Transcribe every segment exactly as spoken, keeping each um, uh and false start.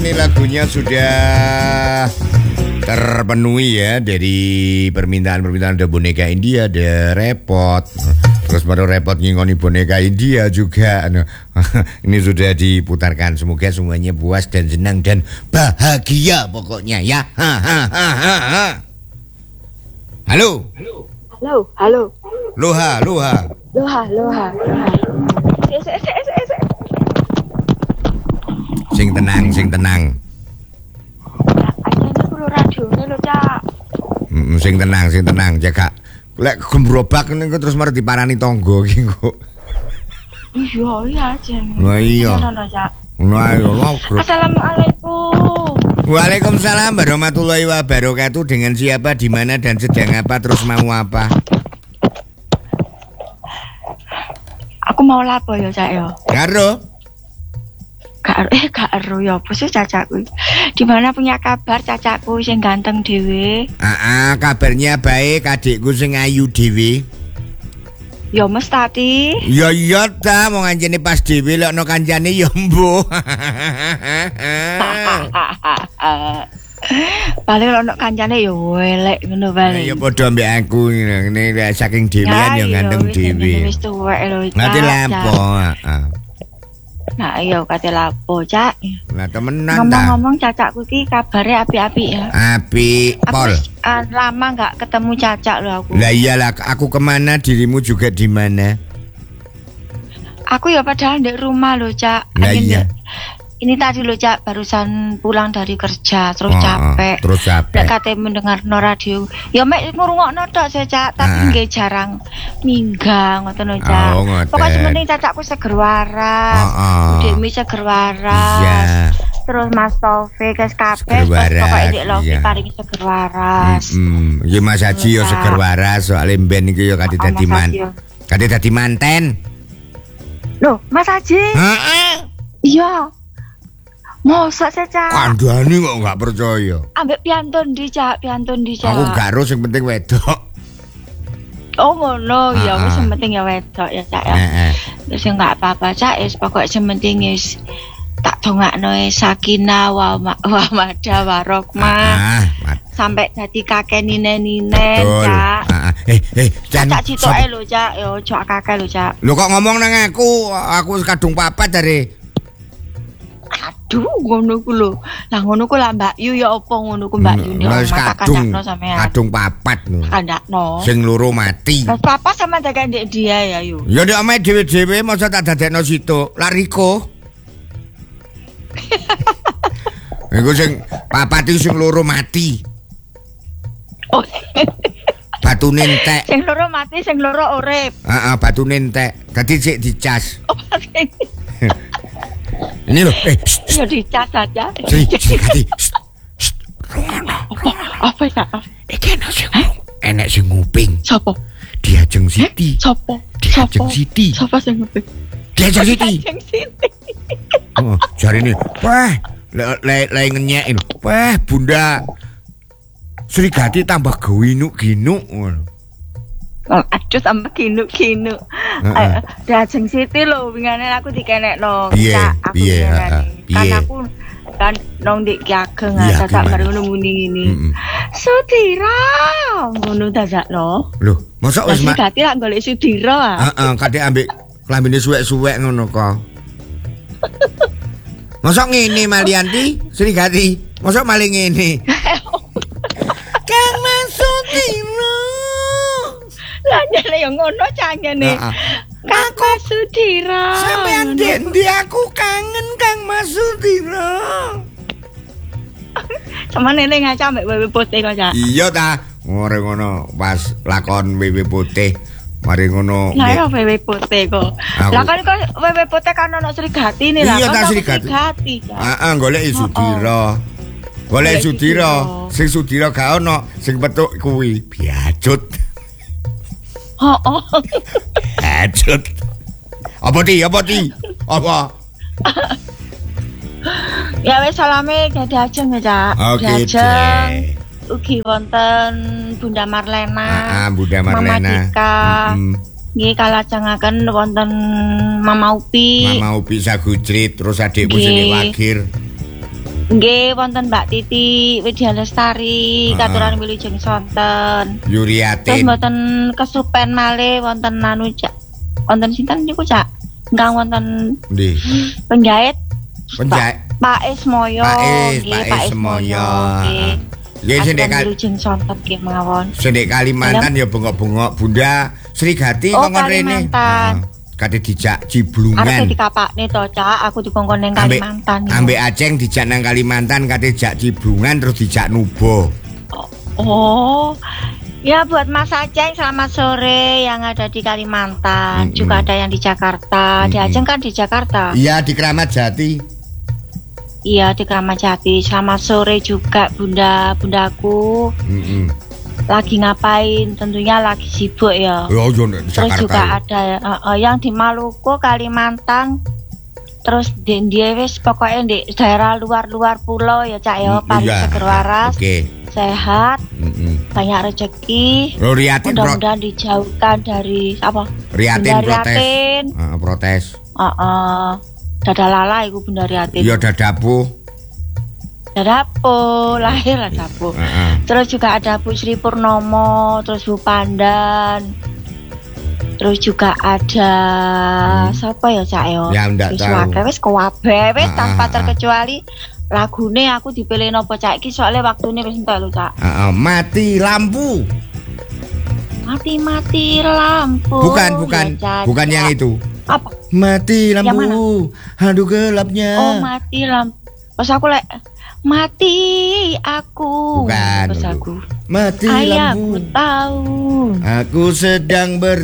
Ini lagunya sudah terpenuhi ya dari permintaan-permintaan. Ada boneka India, ada repot. Terus baru repot ngingoni boneka India juga. Ini sudah diputarkan. Semoga semuanya puas dan senang dan bahagia pokoknya ya. Ha, ha, ha, ha, ha. Halo. Halo, halo. Loha, loha. Loha, loha, loha. Sik, sik, sik, sik, sik. Sing tenang, sing tenang. Ajane kulo radione lho, Cak. Mm, sing tenang, sing tenang, jaga. Lek gembrobak niku terus mari diparani tangga iki kok. Iya, iya aja. Lah iya. Ngono, Cak. Lah iya. Assalamualaikum. Waalaikumsalam warahmatullahi wabarakatuh. Dengan siapa, di mana dan sedang apa, terus mau apa? Aku mau lapo ya, Cak ya. Karo Gak eh gak ero ya apa sih cacakku. Di mana punya kabar cacakku sing ganteng dhewe? Ah, kabarnya baik, adikku sing ayu dhewe. Ya mestati. Ya iya ta, mau ngancene pas dhewe lek ono kancane ya mbuh. Paling ono kancane ya welek ngono paling. Ya padha ambek aku ngene saking dhewean ya ganteng dhewe. Wis tuwek lho. Nanti lapo, heeh. Nah, iya kate lapo, Cak. Lah temenan ta. Ngomong-ngomong cacakku iki kabare apik-apik ya. Apik, Pol. Uh, lama enggak ketemu cacak lho aku. Lah iyalah, aku kemana, dirimu juga di mana? Aku ya padahal di rumah lho, Cak. Lah iya. Ini tadi lho, Cak, barusan pulang dari kerja terus oh, capek. Terus capek. Nek kate mendengar no radio. Ya mek ngrungokno tok saya, Cak, tapi nggih jarang minggang ngoten lho, Cak. Oh, pokoknya penting cacakku seger waras. Heeh. Oh, Demi seger waras. Iya. Terus Mas Taufik kes kabeh pokoke Dik Lofi paringi seger waras. Heeh. Ya Mas Haji yo seger waras, soal ben iki yo kate dadi man. Kate dadi manten. Loh, Mas Haji? Heeh. Iya. Mosok sih, Cak. Kandhane kok enggak percaya. Ambek piantun di, Cak, piantun di, Cak. Aku gak ero sing penting wedok. Oh ngono, ya wis sing penting ya wedok ya, Cak ya. Heeh. Wis enggak apa-apa, Cak, wis pokoke sing penting wis tak dongakno sakinah wa wa madah warahmah. Sampai dadi kakek nine-nine, Cak. Heeh. Eh, eh, Cak citoke lho, Cak, yo ojo kakek lho, Cak. Lho kok ngomong nang aku, aku wis kadung papat dari. Aduh, ngono ku lho. Lah ngono ku lah Mbak Yu ya apa ngono ku Mbak Yu ne mata kandakno sampean. Kadung papat lho. Kandakno. Sing loro mati. Lah papa sama dagan ndek dia ya Yu. Ya nek omahe dhewe-dhewe masa tak dadekno situ. Lariko. Iku sing papat iki sing loro mati. Oh. Batune entek. Sing loro mati, sing loro urip. Heeh, batune entek. Dadi sik dicas. Oh, pasti. Ini loh, eh, ya dicas aja. Sri, Sri, Kati, rungono, apa ya? Iki enak sing enak sing nguping. Sopo? Diajeng Siti. Sopo? Diajeng Siti. Sopo sing nguping? Diajeng Siti. Diajeng Siti. Oh, jari ini, wah, le le ngenyekin, wah, Bunda Sri Kati tambah gewinuk-ginuk. Oh, aduh sama kinu-kinu. Uh-uh. Diajeng Siti lho, wingane aku dikenekno. Iya, iya. Kan aku kan nong dik ki ageng dadak mari ngono muni ngene. Sudira, ngono dadakno. Lho, mosok wis mak. Gati lak golek Sudira ah. Heeh, kadek ambek klambine suwek-suwek ngono kok. Mosok ngene Malianti, Sri Gati. Mosok maling ngene. Kang Mas Sudira. Lah nyene yo ngono cangene. Kang Mas Sudira. Sampeyan ndi aku kangen Kang Mas Sudira. Sama nene ngaca mbek wewe putih kok, Cak. Iya ta. Ora ngono pas lakon wewe putih. Mari ngono. Lah ya wewe putih kok. Lah kan kok wewe putih kan ono Sri Gati nih lah. Iya ta Sri Gati. Heeh, golek Sudira. Golek Sudira. Sing Sudira gak ono, sing petuk kuwi biajut. Oh, oh. Ajut. Apa ti? Apa ti? Apa? Ya wis salame dadi ajeng ya, Cak. Oke. Ajeng. Ugi wonten Bunda Marlena. Heeh, Bunda Marlena. Mama Dika. Nggih kalajengaken wonten Mama Upi. Mama Upi Sagujrit terus adikku sing Wagir. Nggih, wonten Mbak Titi Widya Lestari, katuran wilujeng sonten. Yuriatin. Terus mboten kesupen malih wonten anu Cak. Wonten sinten niku Cak? Engkang wonten Nggih. Penjahit. Penjahit. Pak Ismoyo. Pak Is, nggih, Pak Ismoyo. Nggih. Nggih sendek kali wilujeng sonten nggih mawon. Sendek Kalimantan ya bengok-bengok Bunda Srigati oh, kongkon rene. Kate dijak Ciblungan. Arep dikapakne to, Cak. Aku dikongkon ning Kalimantan. Ambek Aceng dijak nang Kalimantan, kate dijak Ciblungan terus dijak Nubo. Oh. oh. Ya buat Mas Aceng selamat sore yang ada di Kalimantan. Mm -mm. Juga ada yang di Jakarta. Mm -mm. Di Aceng kan di Jakarta. Iya, di Kramat Jati. Iya, di Kramat Jati. Selamat sore juga Bunda, Bundaku. Mm -mm. Lagi ngapain? Tentunya lagi sibuk ya. Oh, yo, terus juga ada uh, uh, yang di Maluku, Kalimantan. Terus di dia wis pokoknya di daerah luar-luar pulau ya Cak ya, paling iya. seger waras. Okay. Sehat. Mm -mm. Banyak rezeki. Oh, Riatin mudah-mudahan pro- dijauhkan dari apa? Riatin Bunda protes. Riatin. Uh, protes. Uh, uh, dada lala iku Bunda Riatin. Iya dadapu. Dadapo, lahir Dadapo. Uh -uh. Terus juga ada Bu Sri Purnomo, terus Bu Pandan. Terus juga ada hmm. siapa ya Cak yo? Ya ndak tahu. Wis kuwabe wis tanpa terkecuali lagune aku dipilih nopo Cak iki soalnya waktune wis entek lho Cak. Uh, uh, mati lampu. Mati-mati lampu. Bukan, bukan. Ya, bukan yang itu. Apa? Mati lampu. Aduh gelapnya. Oh, mati lampu. Pas aku lek mati aku. Bukan. Pas aku. Mati Ayahku lampu. Tahu. Aku sedang ber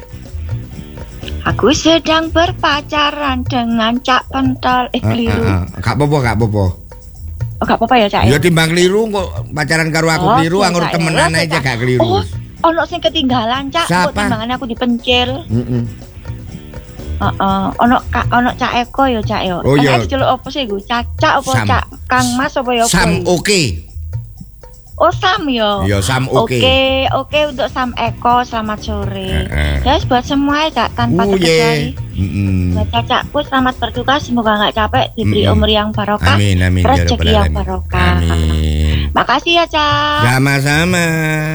Aku sedang berpacaran dengan Cak Pentol. Eh, keliru. Uh, uh, uh. Gak apa-apa, gak apa-apa. Oh, gak apa-apa ya, Cak? Ya timbang keliru kok pacaran karo aku oh, keliru, anggur temenan aja gak keliru. Oh, ono sing ketinggalan, Cak. Kok timbangannya aku dipencil. Heeh. Uh -uh. uh, ono Kak, ono Cak Eko ya, Cak yo. Oh iya. Diceluk opo sih iku? Caca opo Cak? Kang Mas opo ya? Sam oke. Okay. Oh Sam yo. Iya Sam oke. Okay. Oke, okay, oke okay, untuk Sam Eko selamat sore. Uh, uh. Ya buat semua ya Cak tanpa uh, terkecuali. Yeah. Mm -mm. Buat Cacakku selamat bertugas semoga nggak capek diberi mm -mm. umur yang barokah. Amin amin. Rezeki yang barokah. Amin. Makasih ya Cak. Sama-sama.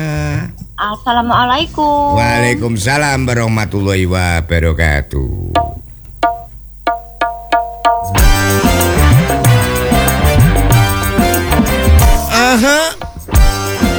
Assalamualaikum. Waalaikumsalam warahmatullahi wabarakatuh.